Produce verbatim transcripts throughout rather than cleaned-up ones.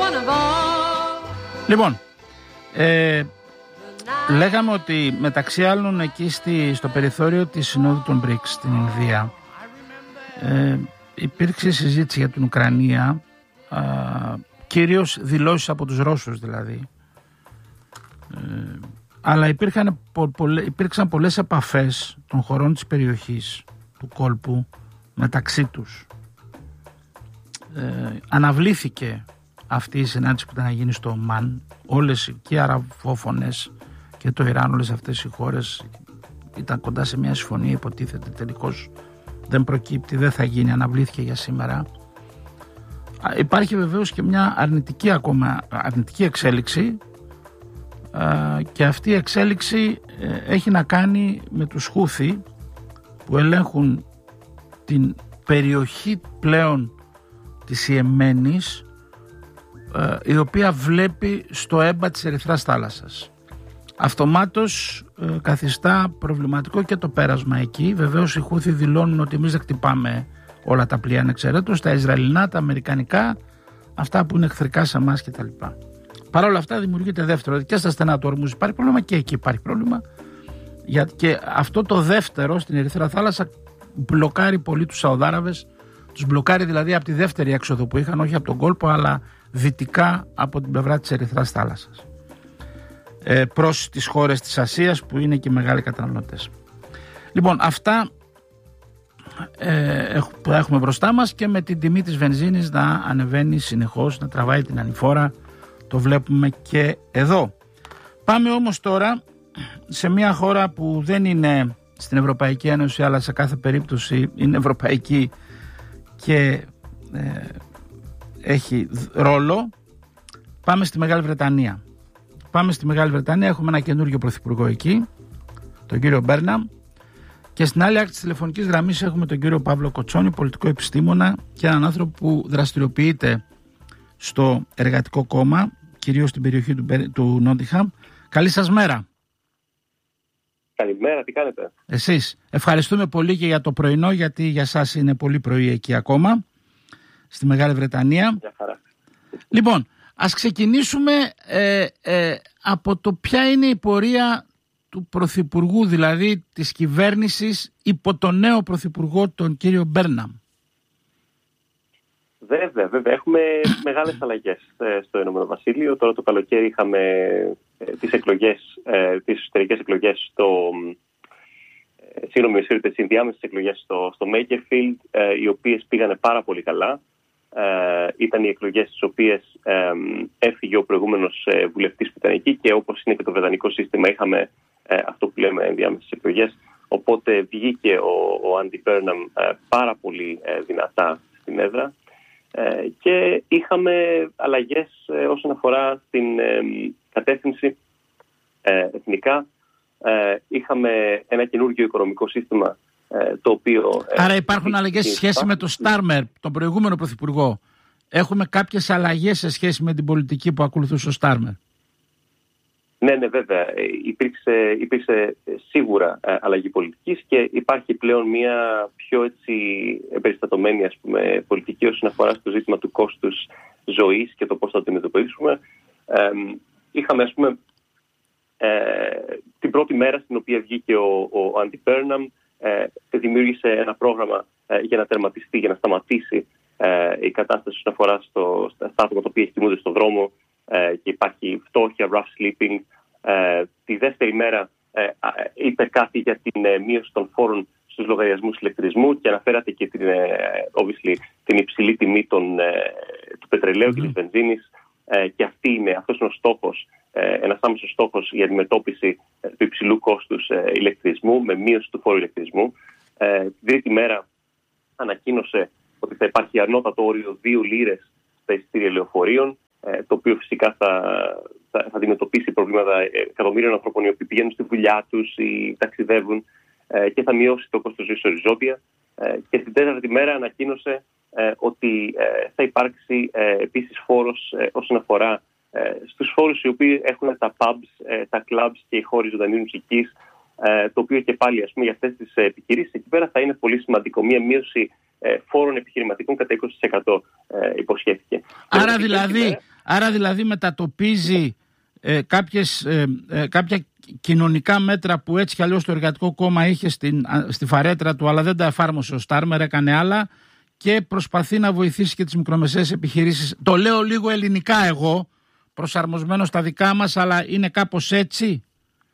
Λοιπόν, ε, λέγαμε ότι μεταξύ άλλων εκεί στη, στο περιθώριο της Συνόδου των μπρικς στην Ινδία ε, υπήρξε συζήτηση για την Ουκρανία, ε, κυρίως δηλώσεις από τους Ρώσους δηλαδή, ε, αλλά υπήρχαν, πο, πολλε, υπήρξαν πολλές επαφές των χωρών της περιοχής του κόλπου μεταξύ τους. Ε, αναβλήθηκε αυτή η συνάντηση που ήταν να γίνει στο Ομάν. Όλες και οι αραβόφωνες και το Ιράν, όλες αυτές οι χώρες ήταν κοντά σε μια συμφωνία, υποτίθεται, τελικώς δεν προκύπτει, δεν θα γίνει, αναβλήθηκε για σήμερα. Υπάρχει βεβαίως και μια αρνητική ακόμα αρνητική εξέλιξη, και αυτή η εξέλιξη έχει να κάνει με τους Χούθι που ελέγχουν την περιοχή πλέον της Ιεμένης, η οποία βλέπει στο έμπα της Ερυθράς θάλασσας. Αυτομάτως ε, καθιστά προβληματικό και το πέρασμα εκεί. Βεβαίως οι Χούθι δηλώνουν ότι εμείς δεν χτυπάμε όλα τα πλοία ανεξαιρέτως, τα Ισραηλινά, τα Αμερικανικά, αυτά που είναι εχθρικά σε εμάς κτλ. Παρ' όλα αυτά δημιουργείται δεύτερο, και στα στενά του Ορμούζ υπάρχει πρόβλημα και εκεί υπάρχει πρόβλημα, και αυτό το δεύτερο στην Ερυθρά θάλασσα μπλοκάρει πολύ τους Σαουδάραβες, τους μπλοκάρει δηλαδή από τη δεύτερη έξοδο που είχαν, όχι από τον κόλπο αλλά δυτικά από την πλευρά της Ερυθράς θάλασσας, ε, προς τις χώρες της Ασίας που είναι και μεγάλοι καταναλωτές. Λοιπόν, αυτά ε, που έχουμε μπροστά μας, και με την τιμή της βενζίνης να ανεβαίνει συνεχώς, να τραβάει την ανηφόρα, το βλέπουμε και εδώ. Πάμε όμως τώρα σε μια χώρα που δεν είναι στην Ευρωπαϊκή Ένωση, αλλά σε κάθε περίπτωση είναι ευρωπαϊκή και ε, έχει ρόλο. Πάμε στη Μεγάλη Βρετανία. Πάμε στη Μεγάλη Βρετανία, έχουμε ένα καινούργιο πρωθυπουργό εκεί, τον κύριο Μπέρναμ, και στην άλλη άκρη της τηλεφωνικής γραμμής έχουμε τον κύριο Παύλο Κοτσόνη, πολιτικό επιστήμονα και έναν άνθρωπο που δραστηριοποιείται στο Εργατικό Κόμμα, κυρίως στην περιοχή του, του Νότιχαμ. Καλή σας μέρα. Καλημέρα, τι κάνετε? Εσείς. Ευχαριστούμε πολύ και για το πρωινό, γιατί για σας είναι πολύ πρωί εκεί ακόμα, στη Μεγάλη Βρετανία. Μια χαρά. Λοιπόν, ας ξεκινήσουμε ε, ε, από το ποια είναι η πορεία του Πρωθυπουργού, δηλαδή της κυβέρνησης υπό τον νέο Πρωθυπουργό, τον κύριο Μπέρναμ. Βέβαια, βέβαια. Έχουμε μεγάλες αλλαγές στο Ηνωμένο Βασίλειο. Τώρα το καλοκαίρι είχαμε τις εκλογές, τις εσωτερικές εκλογές στο... Συγγνώμη, τις ενδιάμεσες εκλογές στο, στο Makerfield, οι οποίες πήγανε πάρα πολύ καλά. Ε, ήταν οι εκλογές στις οποίες ε, έφυγε ο προηγούμενος ε, βουλευτής που ήταν εκεί, και όπως είναι και το βρετανικό σύστημα είχαμε ε, αυτό που λέμε ενδιάμεσες εκλογές, οπότε βγήκε ο, ο Άντι Μπέρναμ ε, πάρα πολύ ε, δυνατά στην έδρα, ε, και είχαμε αλλαγές ε, όσον αφορά την ε, κατεύθυνση ε, εθνικά. Ε, είχαμε ένα καινούργιο οικονομικό σύστημα, το οποίο... Άρα υπάρχουν αλλαγές σε σχέση με τον Στάρμερ, τον προηγούμενο πρωθυπουργό. Έχουμε κάποιες αλλαγές σε σχέση με την πολιτική που ακολουθούσε ο Στάρμερ. Ναι, ναι, βέβαια. Υπήρξε, υπήρξε σίγουρα αλλαγή πολιτικής, και υπάρχει πλέον μια πιο έτσι εμπεριστατωμένη, ας πούμε, πολιτική όσον αφορά στο ζήτημα του κόστους ζωής και το πώς θα το αντιμετωπίσουμε. Ε, είχαμε, ας πούμε, ε, την πρώτη μέρα στην οποία βγήκε ο, ο Άντι Μπέρναμ, Ε, δημιούργησε ένα πρόγραμμα ε, για να τερματιστεί, για να σταματήσει ε, η κατάσταση όσον αφορά στο, στα άτομα τα οποία κοιμούνται στον δρόμο ε, και υπάρχει φτώχεια, rough sleeping. Ε, τη δεύτερη μέρα ε, είπε κάτι για την ε, μείωση των φόρων στους λογαριασμούς ηλεκτρισμού, και αναφέρατε και την, ε, obviously, την υψηλή τιμή των, ε, του πετρελαίου mm. και της βενζίνης. Ε, και αυτή είναι, αυτός είναι ο στόχος, ε, ένας άμεσος στόχος για αντιμετώπιση ε, του υψηλού κόστους ε, ηλεκτρισμού, με μείωση του φόρου ηλεκτρισμού. Ε, την τρίτη μέρα ανακοίνωσε ότι θα υπάρχει ανώτατο όριο δύο λίρες στα εισιτήρια λεωφορείων, ε, το οποίο φυσικά θα, θα, θα αντιμετωπίσει προβλήματα εκατομμύριων ανθρώπων οι οποίοι πηγαίνουν στη δουλειά τους ή ταξιδεύουν, ε, και θα μειώσει το κόστος ζωής οριζόντια. Ε, και την τέταρτη μέρα ανακοίνωσε Ε, ότι ε, θα υπάρξει ε, επίσης φόρος ε, όσον αφορά ε, στους φόρους οι οποίοι έχουν τα pubs, ε, τα clubs και οι χώροι ζωντανής μουσικής, ε, το οποίο και πάλι, ας πούμε, για αυτές τις επιχειρήσεις εκεί πέρα θα είναι πολύ σημαντικό. Μία μείωση φόρων επιχειρηματικών κατά είκοσι τοις εκατό υποσχέθηκε. Άρα δηλαδή, άρα δηλαδή μετατοπίζει ε, κάποιες, ε, ε, κάποια κοινωνικά μέτρα που έτσι κι αλλιώς το Εργατικό Κόμμα είχε στην, στη φαρέτρα του, αλλά δεν τα εφάρμοσε ο Στάρμερ, έκανε άλλα και προσπαθεί να βοηθήσει και τις μικρομεσαίες επιχειρήσεις. Το λέω λίγο ελληνικά εγώ, προσαρμοσμένο στα δικά μας, αλλά είναι κάπως έτσι.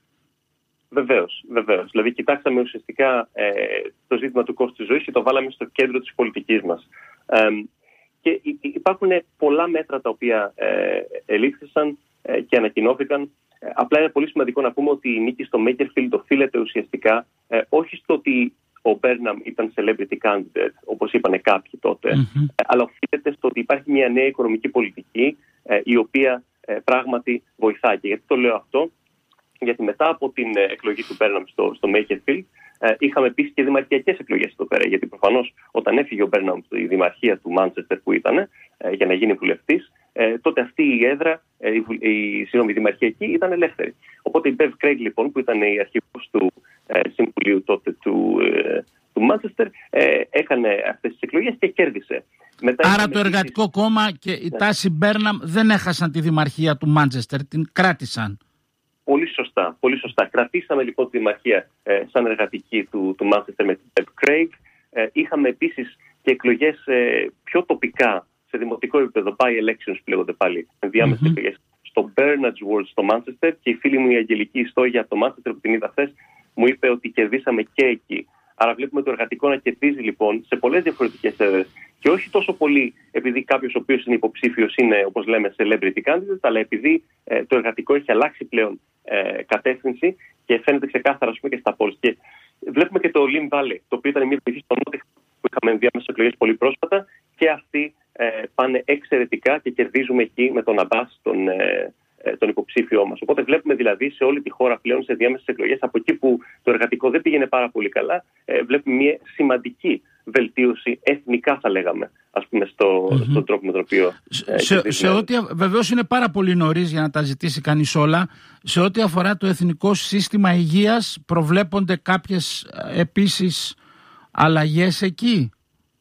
Βεβαίως, βεβαίως. Δηλαδή κοιτάξαμε ουσιαστικά ε, το ζήτημα του κόστου της ζωής και το βάλαμε στο κέντρο της πολιτικής μας. Ε, και υπάρχουν πολλά μέτρα τα οποία ε, ελήφθησαν ε, και ανακοινώθηκαν. Ε, απλά είναι πολύ σημαντικό να πούμε ότι η νίκη στο Μέικερφιλντ οφείλεται ουσιαστικά ε, όχι στο ότι ο Μπέρναμ ήταν celebrity candidate, όπως είπανε κάποιοι τότε, mm-hmm. ε, αλλά οφείλεται στο ότι υπάρχει μια νέα οικονομική πολιτική ε, η οποία ε, πράγματι βοηθάει. Και γιατί το λέω αυτό? Γιατί μετά από την εκλογή του Μπέρναμ στο, στο Μέικερφιλντ ε, είχαμε επίσης και δημαρχιακές εκλογές εδώ πέρα. Γιατί προφανώς όταν έφυγε ο Μπέρναμ στη δημαρχία του Μάντσεστερ που ήταν ε, για να γίνει βουλευτής, ε, τότε αυτή η έδρα, ε, η, η, συγγνώμη, η δημαρχιακή ήταν ελεύθερη. Οπότε η Μπεβ Κρέιγ, λοιπόν, που ήταν η αρχηγός του ε, Συμβουλίου τότε του, ε, του Μάντσεστερ, ε, έκανε αυτές τις εκλογές και κέρδισε. Μετά Άρα το Εργατικό επίσης... Κόμμα και η ναι. τάση Μπέρναμ δεν έχασαν τη δημαρχία του Μάντσεστερ, την κράτησαν. Πολύ σωστά, πολύ σωστά. Κρατήσαμε λοιπόν τη δημαρχία ε, σαν εργατική του, του Manchester με την Bev Craig. Ε, είχαμε επίσης και εκλογές ε, πιο τοπικά, σε δημοτικό επίπεδο, by-elections που λέγονται πάλι, ενδιάμεσες mm-hmm. εκλογές, στο Bernard's Ward στο Manchester, και η φίλη μου η Αγγελική Ιστόγια από το Manchester που την είδα χθες μου είπε ότι κερδίσαμε και εκεί. Άρα βλέπουμε το εργατικό να κερδίζει λοιπόν σε πολλές διαφορετικές έδρες. Και όχι τόσο πολύ επειδή κάποιος ο οποίος είναι υποψήφιος είναι, όπως λέμε, celebrity candidate, αλλά επειδή ε, το εργατικό έχει αλλάξει πλέον ε, κατεύθυνση και φαίνεται ξεκάθαρα, ας πούμε, και στα polls. Και βλέπουμε και το Lim Valley, το οποίο ήταν μια περιοχή στο νότιο που είχαμε ενδιάμεσες εκλογές πολύ πρόσφατα, και αυτοί ε, πάνε εξαιρετικά και κερδίζουμε εκεί με τον Αμπάς, τον, ε, τον υποψήφιό μας. Οπότε βλέπουμε δηλαδή σε όλη τη χώρα πλέον σε διάμεσες εκλογές, από εκεί που το εργατικό δεν πήγαινε πάρα πολύ καλά, ε, βλέπουμε μια σημαντική βελτίωση εθνικά, θα λέγαμε, ας πούμε, στο, mm-hmm. στον τρόπο με τον οποίο... Ε, σε, σε ό,τι, βεβαίως είναι πάρα πολύ νωρίς για να τα ζητήσει κανείς όλα. Σε ό,τι αφορά το εθνικό σύστημα υγείας, προβλέπονται κάποιες επίσης αλλαγές εκεί?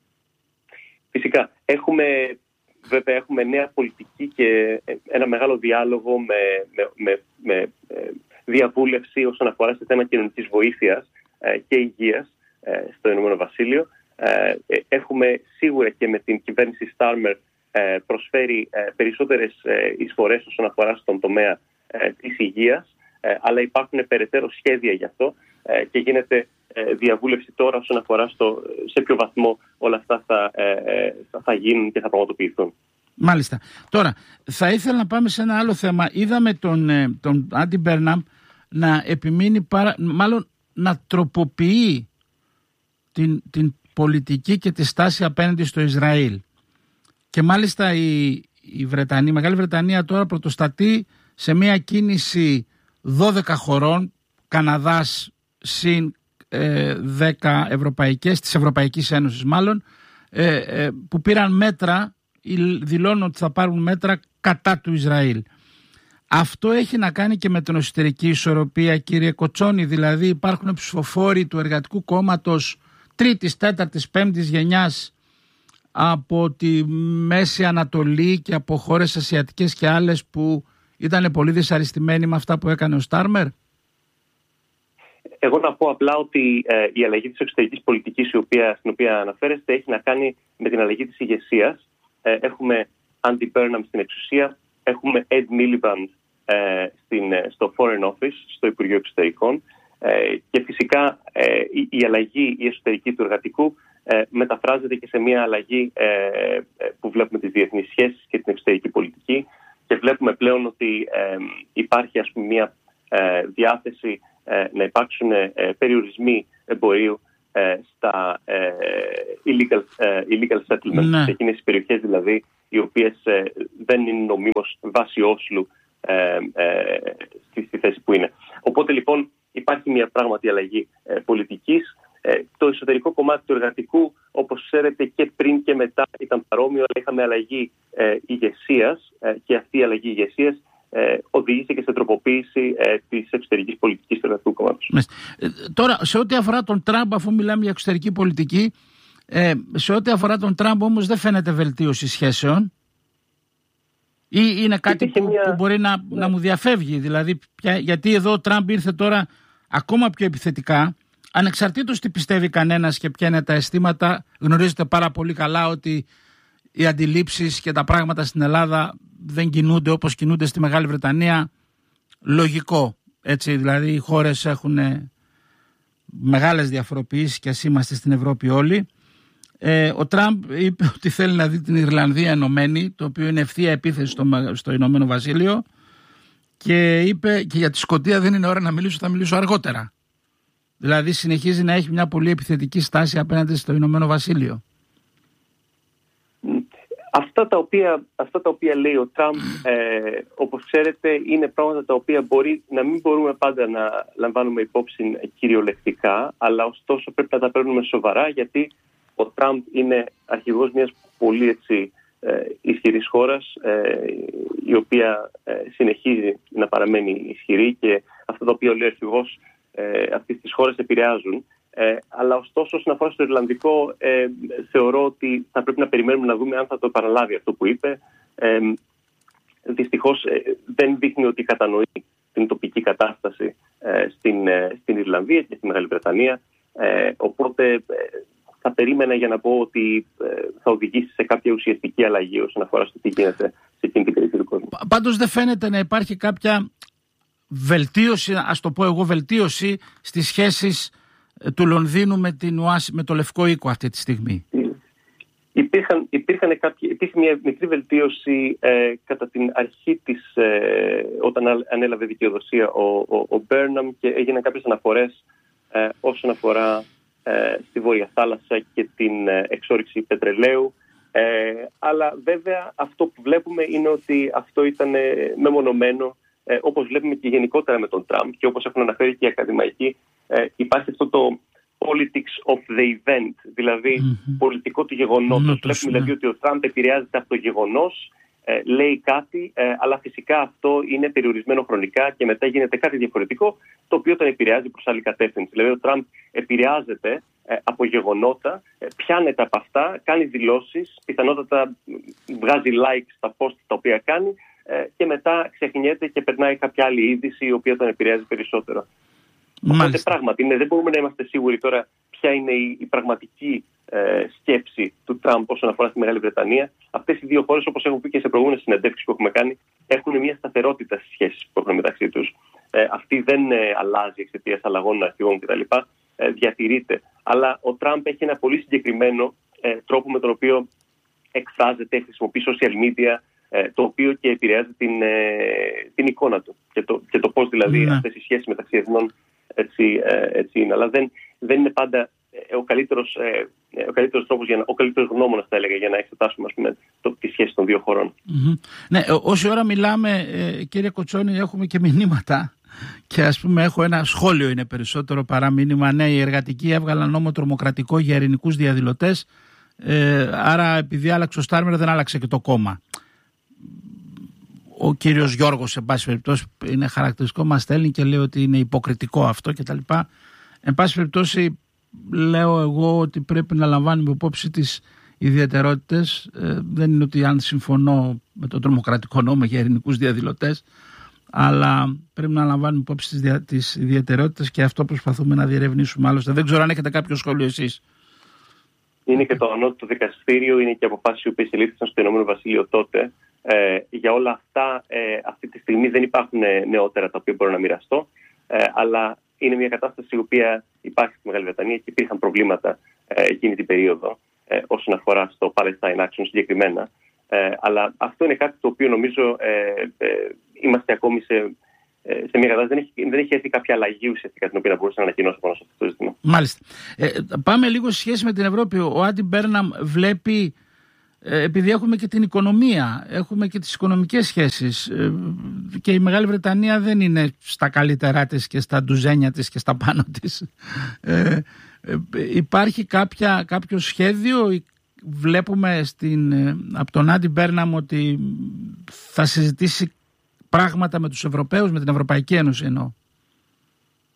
Φυσικά. Έχουμε... Βέβαια έχουμε νέα πολιτική και ένα μεγάλο διάλογο με, με, με, με διαβούλευση όσον αφορά σε θέμα κοινωνικής βοήθειας και υγείας στο Ηνωμένο Βασίλειο. Έχουμε σίγουρα και με την κυβέρνηση Στάρμερ προσφέρει περισσότερες εισφορές όσον αφορά στον τομέα της υγείας, αλλά υπάρχουν περαιτέρω σχέδια γι' αυτό και γίνεται διαβούλευση τώρα όσον αφορά στο, σε ποιο βαθμό όλα αυτά θα, θα, θα γίνουν και θα πραγματοποιηθούν. Μάλιστα. Τώρα, θα ήθελα να πάμε σε ένα άλλο θέμα. Είδαμε τον, τον Άντι Μπέρναμ να επιμείνει, παρα, μάλλον να τροποποιεί την, την πολιτική και τη στάση απέναντι στο Ισραήλ. Και μάλιστα η, η, Βρετανία, η Μεγάλη Βρετανία τώρα πρωτοστατεί σε μια κίνηση δώδεκα χωρών, Καναδάς συν ε, δέκα ευρωπαϊκές, της Ευρωπαϊκής Ένωσης μάλλον, ε, ε, που πήραν μέτρα, δηλώνουν ότι θα πάρουν μέτρα κατά του Ισραήλ. Αυτό έχει να κάνει και με την εσωτερική ισορροπία, κύριε Κοτσόνη, δηλαδή υπάρχουν ψηφοφόροι του Εργατικού Κόμματος τρίτης, τέταρτης, πέμπτης γενιάς από τη Μέση Ανατολή και από χώρες ασιατικές και άλλες που ήταν πολύ δυσαρεστημένοι με αυτά που έκανε ο Στάρμερ. Εγώ να πω απλά ότι ε, η αλλαγή της εξωτερικής πολιτικής η οποία, στην οποία αναφέρεστε έχει να κάνει με την αλλαγή της ηγεσίας. Ε, έχουμε Andy Burnham στην εξουσία, έχουμε Ed Miliband ε, στην, στο Foreign Office, στο Υπουργείο Εξωτερικών, ε, και φυσικά ε, η, η αλλαγή η εσωτερική του εργατικού ε, μεταφράζεται και σε μια αλλαγή ε, που βλέπουμε τις διεθνείς σχέσεις και την εξωτερική πολιτική, και βλέπουμε πλέον ότι ε, υπάρχει, ας πούμε, μια ε, διάθεση ε, να υπάρξουν ε, περιορισμοί εμπορίου ε, στα ε, illegal, ε, illegal settlements, ναι. σε εκείνες τις περιοχές δηλαδή οι οποίες ε, δεν είναι νομίμως βάση Όσλου ε, ε, στη, στη θέση που είναι. Οπότε λοιπόν υπάρχει μια πράγματι αλλαγή ε, πολιτικής. Ε, το εσωτερικό κομμάτι του εργατικού, όπως ξέρετε, και πριν και μετά ήταν παρόμοιο, αλλά είχαμε αλλαγή ε, ηγεσίας ε, και αυτή η αλλαγή ηγεσίας ε, οδήγησε και σε τροποποίηση ε, της εξωτερικής πολιτικής του εργατικού κομμάτους. Ε, τώρα, σε ό,τι αφορά τον Τραμπ, αφού μιλάμε για εξωτερική πολιτική, Ε, σε ό,τι αφορά τον Τραμπ όμως δεν φαίνεται βελτίωση σχέσεων ή είναι κάτι που, μια... που μπορεί να, ναι. να μου διαφεύγει. Δηλαδή, πια, γιατί εδώ ο Τραμπ ήρθε τώρα ακόμα πιο επιθετικά, ανεξαρτήτως τι πιστεύει κανένας και ποια είναι τα αισθήματα. Γνωρίζετε πάρα πολύ καλά ότι οι αντιλήψεις και τα πράγματα στην Ελλάδα δεν κινούνται όπως κινούνται στη Μεγάλη Βρετανία. Λογικό. Έτσι, δηλαδή οι χώρες έχουν μεγάλες διαφοροποιήσεις και ας είμαστε στην Ευρώπη όλοι. Ε, ο Τραμπ είπε ότι θέλει να δει την Ιρλανδία ενωμένη, το οποίο είναι ευθεία επίθεση στο, στο Ηνωμένο Βασίλειο, και είπε και για τη Σκωτία δεν είναι ώρα να μιλήσω, θα μιλήσω αργότερα. Δηλαδή συνεχίζει να έχει μια πολύ επιθετική στάση απέναντι στο Ηνωμένο Βασίλειο. Αυτά τα οποία, αυτά τα οποία λέει ο Τραμπ, ε, όπως ξέρετε, είναι πράγματα τα οποία μπορεί να μην μπορούμε πάντα να λαμβάνουμε υπόψη κυριολεκτικά, αλλά ωστόσο πρέπει να τα παίρνουμε σοβαρά, γιατί ο Τραμπ είναι αρχηγός μιας πολύ έτσι, ε, ισχυρής χώρας, ε, η οποία ε, συνεχίζει να παραμένει ισχυρή, και αυτά τα οποία λέει ο αρχηγός ε, αυτής της χώρας επηρεάζουν. Ε, αλλά ωστόσο, όσον αφορά στο Ιρλανδικό, ε, θεωρώ ότι θα πρέπει να περιμένουμε να δούμε αν θα το επαναλάβει αυτό που είπε. Ε, δυστυχώς ε, δεν δείχνει ότι κατανοεί την τοπική κατάσταση ε, στην, ε, στην Ιρλανδία και στη Μεγάλη Βρετανία. Ε, οπότε ε, θα περίμενα για να πω ότι ε, θα οδηγήσει σε κάποια ουσιαστική αλλαγή όσον αφορά στο τι γίνεται σε εκείνη την περιοχή του κόσμου. Πάντως δεν φαίνεται να υπάρχει κάποια βελτίωση, ας το πω εγώ, βελτίωση στις σχέσεις του Λονδίνου με, την Ουάση, με το Λευκό Οίκο αυτή τη στιγμή. Υπήρχαν, υπήρχαν κάποιοι, υπήρχε μια μικρή βελτίωση ε, κατά την αρχή της, ε, όταν ανέλαβε δικαιοδοσία ο, ο, ο Μπέρναμ, και έγιναν κάποιες αναφορές ε, όσον αφορά ε, στη Βόρεια Θάλασσα και την ε, εξόρυξη πετρελαίου. Ε, αλλά βέβαια αυτό που βλέπουμε είναι ότι αυτό ήταν ε, μεμονωμένο, ε, όπως βλέπουμε και γενικότερα με τον Τραμπ, και όπως έχουν αναφέρει και οι ακαδημαϊκοί, ε, υπάρχει αυτό το politics of the event, δηλαδή mm-hmm. πολιτικό του γεγονότος. Mm-hmm. Βλέπουμε δηλαδή ότι ο Τραμπ επηρεάζεται από το γεγονός, ε, λέει κάτι, ε, αλλά φυσικά αυτό είναι περιορισμένο χρονικά και μετά γίνεται κάτι διαφορετικό, το οποίο τον επηρεάζει προς άλλη κατεύθυνση. Δηλαδή ο Τραμπ επηρεάζεται ε, από γεγονότα, ε, πιάνεται από αυτά, κάνει δηλώσεις, πιθανότατα βγάζει like στα post τα οποία κάνει, ε, και μετά ξεχνιέται και περνάει κάποια άλλη είδηση η οποία τον επηρεάζει περισσότερο. Οπότε πράγματι ναι, δεν μπορούμε να είμαστε σίγουροι τώρα ποια είναι η, η πραγματική ε, σκέψη του Τραμπ όσον αφορά στη Μεγάλη Βρετανία. Αυτές οι δύο χώρες, όπως έχω πει και σε προηγούμενες συνεντεύξεις που έχουμε κάνει, έχουν μια σταθερότητα στις σχέσεις που έχουν μεταξύ τους. Ε, αυτή δεν ε, αλλάζει εξαιτίας αλλαγών αρχηγών κτλ. Ε, διατηρείται. Αλλά ο Τραμπ έχει ένα πολύ συγκεκριμένο ε, τρόπο με τον οποίο εκφράζεται, χρησιμοποιεί social media, ε, το οποίο και επηρεάζει την, ε, την εικόνα του και το, και το πώς δηλαδή mm. αυτές οι σχέσεις μεταξύ εθνών Έτσι, έτσι είναι, αλλά δεν, δεν είναι πάντα ο καλύτερος, ο καλύτερος τρόπος, για να, ο καλύτερος γνώμονας θα έλεγα, για να εξετάσουμε ας πούμε, το, τη σχέση των δύο χωρών. Mm-hmm. Ναι, όση ώρα μιλάμε, κύριε Κοτσόνη, έχουμε και μηνύματα, και ας πούμε έχω ένα σχόλιο, είναι περισσότερο παρά μήνυμα. Ναι, οι εργατικοί έβγαλαν νόμο τρομοκρατικό για ειρηνικούς διαδηλωτές, ε, άρα επειδή άλλαξε ο Στάρμερ δεν άλλαξε και το κόμμα. Ο κύριος Γιώργος, σε πάση περιπτώσει, είναι χαρακτηριστικό, μας στέλνει και λέει ότι είναι υποκριτικό αυτό κτλ. Εν πάση περιπτώσει, λέω εγώ ότι πρέπει να λαμβάνουμε υπόψη τις ιδιαιτερότητες. Ε, δεν είναι ότι αν συμφωνώ με τον τρομοκρατικό νόμο για ειρηνικούς διαδηλωτές, αλλά πρέπει να λαμβάνουμε υπόψη τις, δια, τις ιδιαιτερότητες, και αυτό προσπαθούμε να διερευνήσουμε. Άλλωστε, δεν ξέρω αν έχετε κάποιο σχόλιο εσείς. Είναι και το ανώτατο δικαστήριο, είναι και αποφάσεις οι οποίες ελήφθησαν στο Ηνωμένο Βασίλειο τότε. Ε, για όλα αυτά, ε, αυτή τη στιγμή δεν υπάρχουν νεότερα τα οποία μπορώ να μοιραστώ, ε, αλλά είναι μια κατάσταση η οποία υπάρχει στη Μεγάλη Βρετανία και υπήρχαν προβλήματα ε, εκείνη την περίοδο ε, όσον αφορά στο Palestine Action συγκεκριμένα. Ε, αλλά αυτό είναι κάτι το οποίο νομίζω ε, ε, είμαστε ακόμη σε, ε, σε μια κατάσταση. Δεν έχει, δεν έχει έρθει κάποια αλλαγή ουσιαστικά την οποία να μπορούσα να ανακοινώσω πάνω σε αυτό το ζήτημα. Μάλιστα. Ε, πάμε λίγο σε σχέση με την Ευρώπη. Ο Άντι Μπέρναμ βλέπει. Επειδή έχουμε και την οικονομία, έχουμε και τις οικονομικές σχέσεις, και η Μεγάλη Βρετανία δεν είναι στα καλύτερά της και στα ντουζένια της και στα πάνω της. Ε, υπάρχει κάποια, κάποιο σχέδιο, βλέπουμε στην, από τον Άντι Μπέρναμ ότι θα συζητήσει πράγματα με τους Ευρωπαίους, με την Ευρωπαϊκή Ένωση εννοώ.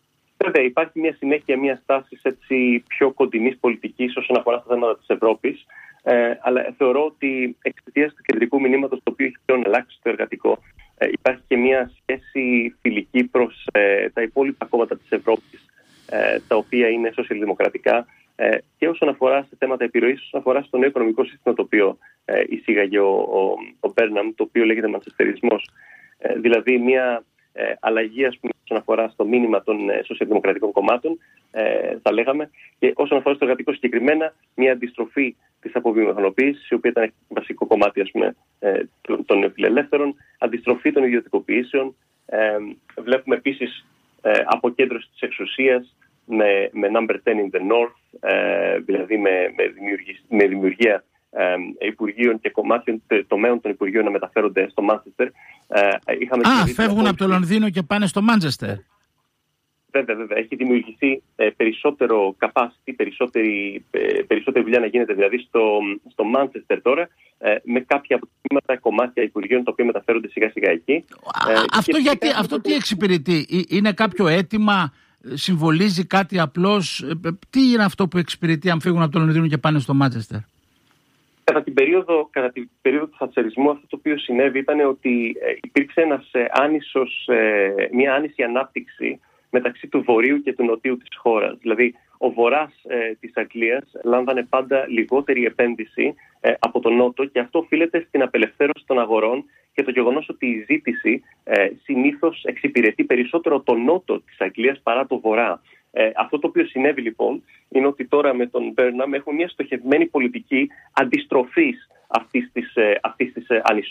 Βέβαια, υπάρχει μια συνέχεια μια στάση πιο κοντινής πολιτικής όσον αφορά στα θέματα της Ευρώπης. Ε, αλλά θεωρώ ότι εξαιτίας του κεντρικού μηνύματος, το οποίο έχει πλέον αλλάξει το εργατικό, ε, υπάρχει και μια σχέση φιλική προς ε, τα υπόλοιπα κόμματα της Ευρώπης, ε, τα οποία είναι σοσιαλδημοκρατικά, ε, και όσον αφορά σε θέματα επιρροής, όσον αφορά στο νέο οικονομικό σύστημα το οποίο ε, εισήγαγε ο, ο, ο Μπέρναμ, το οποίο λέγεται μαντσεστερισμός. Ε, δηλαδή μια ε, αλλαγή, ας πούμε, όσον αφορά στο μήνυμα των ε, σοσιαλδημοκρατικών κομμάτων, ε, θα λέγαμε, και όσον αφορά στο εργατικό συγκεκριμένα, μια αντιστροφή της αποβιομηχανοποίησης, η οποία ήταν βασικό κομμάτι, ας πούμε, ε, των νεοφιλελεύθερων, αντιστροφή των ιδιωτικοποιήσεων. Ε, βλέπουμε επίσης ε, αποκέντρωση της εξουσίας με, με number ten in the north, ε, δηλαδή με, με, δημιουργία, με δημιουργία ε, υπουργείων και κομμάτιων τομέων των υπουργείων να μεταφέρονται στο Μάντσεστερ. Ε, Α, φεύγουν από το Λονδίνο και πάνε στο Μάντσεστερ. Βέβαια, βέβαια. Έχει δημιουργηθεί ε, περισσότερο capacity, περισσότερη, ε, περισσότερη δουλειά να γίνεται δηλαδή στο, στο Manchester τώρα, ε, με κάποια από τα κομμάτια υπουργείων τα οποία μεταφέρονται σιγά σιγά εκεί. Ε, αυτό, γιατί, αυτό τι εξυπηρετεί, είναι κάποιο αίτημα, συμβολίζει κάτι απλώς, τι είναι αυτό που εξυπηρετεί αν φύγουν από το Λονδίνο και πάνε στο Manchester? Κατά την περίοδο, κατά την περίοδο του θατσερισμού, αυτό το οποίο συνέβη ήταν ότι ε, υπήρξε ένας, ε, άνισος, ε, μια άνηση ανάπτυξη μεταξύ του βορείου και του νοτίου της χώρας. Δηλαδή, ο βορράς ε, της Αγγλίας λάμβανε πάντα λιγότερη επένδυση ε, από τον νότο, και αυτό οφείλεται στην απελευθέρωση των αγορών και το γεγονός ότι η ζήτηση ε, συνήθως εξυπηρετεί περισσότερο τον νότο της Αγγλίας παρά το βορρά. Ε, αυτό το οποίο συνέβη λοιπόν είναι ότι τώρα με τον Μπέρναμ έχουμε μια στοχευμένη πολιτική αντιστροφής αυτής της, ε, αυτής της ε, ανισότητας.